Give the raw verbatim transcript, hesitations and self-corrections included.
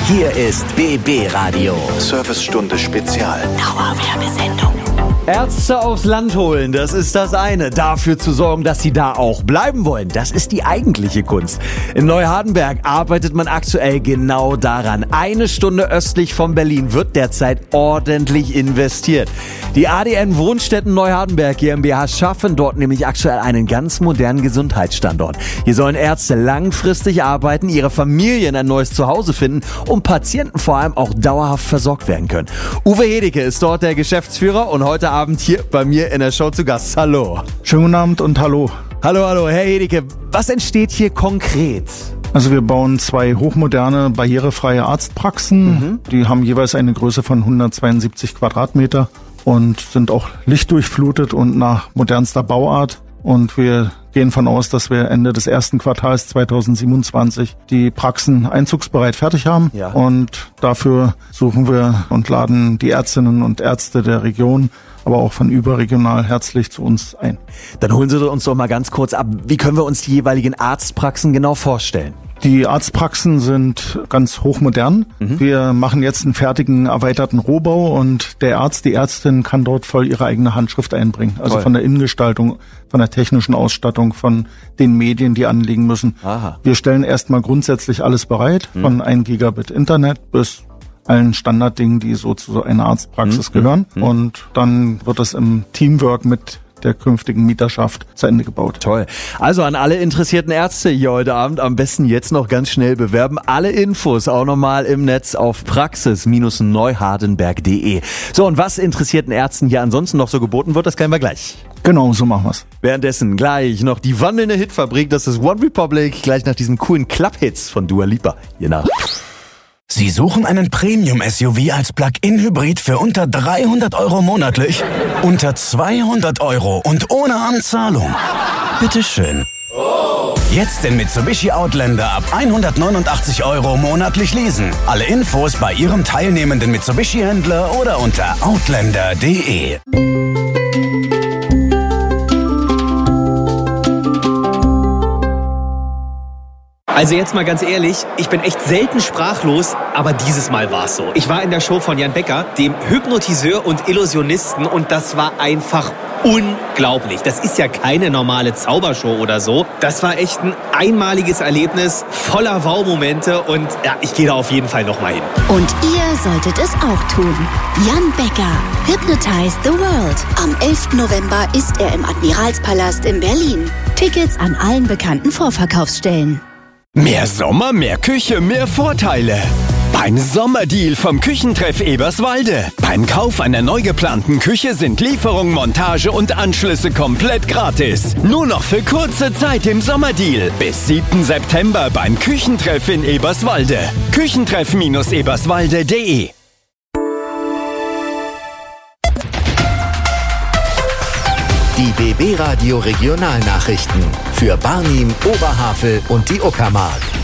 Hier ist B B Radio. Servicestunde Spezial. Dauerwerbesendung. Ärzte aufs Land holen, das ist das eine. Dafür zu sorgen, dass sie da auch bleiben wollen, das ist die eigentliche Kunst. In Neuhardenberg arbeitet man aktuell genau daran. Eine Stunde östlich von Berlin wird derzeit ordentlich investiert. Die A D N Wohnstätten Neuhardenberg GmbH schaffen dort nämlich aktuell einen ganz modernen Gesundheitsstandort. Hier sollen Ärzte langfristig arbeiten, ihre Familien ein neues Zuhause finden und Patienten vor allem auch dauerhaft versorgt werden können. Uwe Hedeke ist dort der Geschäftsführer und heute Abend hier bei mir in der Show zu Gast. Hallo. Schönen guten Abend und hallo. Hallo, hallo, Herr Hedeke. Was entsteht hier konkret? Also wir bauen zwei hochmoderne, barrierefreie Arztpraxen. Mhm. Die haben jeweils eine Größe von hundertzweiundsiebzig Quadratmeter und sind auch lichtdurchflutet und nach modernster Bauart. Und wir gehen von aus, dass wir Ende des ersten Quartals zweitausendsiebenundzwanzig die Praxen einzugsbereit fertig haben. Ja. Und dafür suchen wir und laden die Ärztinnen und Ärzte der Region, aber auch von überregional herzlich zu uns ein. Dann holen Sie uns doch mal ganz kurz ab. Wie können wir uns die jeweiligen Arztpraxen genau vorstellen? Die Arztpraxen sind ganz hochmodern. Mhm. Wir machen jetzt einen fertigen, erweiterten Rohbau und der Arzt, die Ärztin kann dort voll ihre eigene Handschrift einbringen. Also Toll. Von der Innengestaltung, von der technischen Ausstattung, von den Medien, die anliegen müssen. Aha. Wir stellen erstmal grundsätzlich alles bereit, mhm. von ein Gigabit Internet bis allen Standarddingen, die so zu einer Arztpraxis mhm. gehören. Mhm. Und dann wird es im Teamwork mit der künftigen Mieterschaft zu Ende gebaut. Toll. Also an alle interessierten Ärzte hier heute Abend am besten jetzt noch ganz schnell bewerben. Alle Infos auch nochmal im Netz auf praxis neuhardenberg punkt de. So, und was interessierten Ärzten hier ansonsten noch so geboten wird, das kennen wir gleich. Genau, so machen wir's. Währenddessen gleich noch die wandelnde Hitfabrik, das ist One Republic, gleich nach diesen coolen Club-Hits von Dua Lipa. Hier nach. Sie suchen einen Premium-S U V als Plug-in-Hybrid für unter dreihundert Euro monatlich? Unter zweihundert Euro und ohne Anzahlung? Bitteschön. Jetzt den Mitsubishi Outlander ab hundertneunundachtzig Euro monatlich leasen. Alle Infos bei Ihrem teilnehmenden Mitsubishi-Händler oder unter outlander punkt de. Also jetzt mal ganz ehrlich, ich bin echt selten sprachlos, aber dieses Mal war's so. Ich war in der Show von Jan Becker, dem Hypnotiseur und Illusionisten, und das war einfach unglaublich. Das ist ja keine normale Zaubershow oder so. Das war echt ein einmaliges Erlebnis, voller Wow-Momente, und ja, ich gehe da auf jeden Fall nochmal hin. Und ihr solltet es auch tun. Jan Becker, Hypnotize the World. Am elften November ist er im Admiralspalast in Berlin. Tickets an allen bekannten Vorverkaufsstellen. Mehr Sommer, mehr Küche, mehr Vorteile. Beim Sommerdeal vom Küchentreff Eberswalde. Beim Kauf einer neu geplanten Küche sind Lieferung, Montage und Anschlüsse komplett gratis. Nur noch für kurze Zeit im Sommerdeal. Bis siebten September beim Küchentreff in Eberswalde. Küchentreff eberswalde punkt de. Die B B Radio Regionalnachrichten für Barnim, Oberhavel und die Uckermark.